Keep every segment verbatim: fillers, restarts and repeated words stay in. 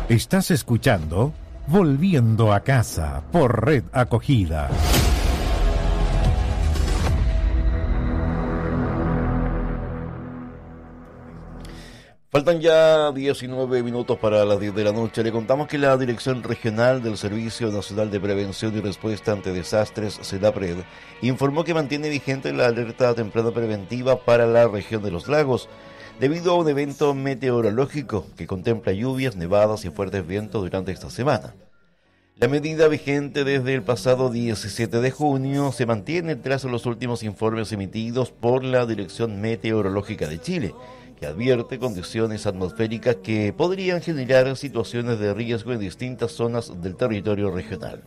Estás escuchando Volviendo a Casa por Red Acogida. Faltan ya diecinueve minutos para las diez de la noche. Le contamos que la Dirección Regional del Servicio Nacional de Prevención y Respuesta ante Desastres, SENAPRED, informó que mantiene vigente la alerta temprana preventiva para la región de los lagos, debido a un evento meteorológico que contempla lluvias, nevadas y fuertes vientos durante esta semana. La medida vigente desde el pasado diecisiete de junio se mantiene tras los últimos informes emitidos por la Dirección Meteorológica de Chile, que advierte condiciones atmosféricas que podrían generar situaciones de riesgo en distintas zonas del territorio regional.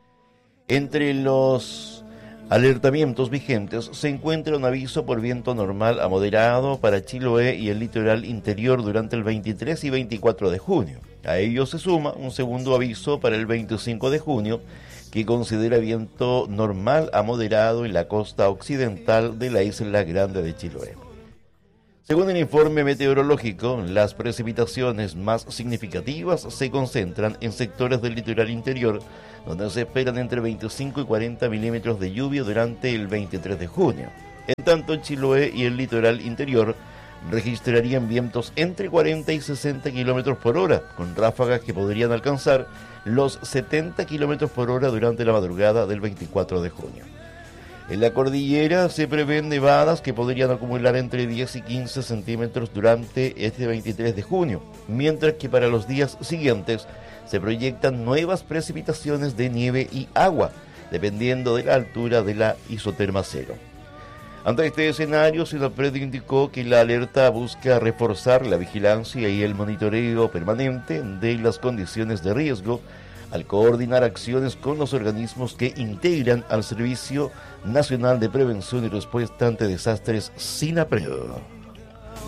Entre los alertamientos vigentes se encuentra un aviso por viento normal a moderado para Chiloé y el litoral interior durante el veintitrés y veinticuatro de junio. A ello se suma un segundo aviso para el veinticinco de junio que considera viento normal a moderado en la costa occidental de la isla Grande de Chiloé. Según el informe meteorológico, las precipitaciones más significativas se concentran en sectores del litoral interior, donde se esperan entre veinticinco y cuarenta milímetros de lluvia durante el veintitrés de junio. En tanto, Chiloé y el litoral interior registrarían vientos entre cuarenta y sesenta kilómetros por hora, con ráfagas que podrían alcanzar los setenta kilómetros por hora durante la madrugada del veinticuatro de junio. En la cordillera se prevén nevadas que podrían acumular entre diez y quince centímetros durante este veintitrés de junio, mientras que para los días siguientes se proyectan nuevas precipitaciones de nieve y agua, dependiendo de la altura de la isoterma cero. Ante este escenario, SENAPRED indicó que la alerta busca reforzar la vigilancia y el monitoreo permanente de las condiciones de riesgo, al coordinar acciones con los organismos que integran al Servicio Nacional de Prevención y Respuesta ante Desastres, SENAPRED.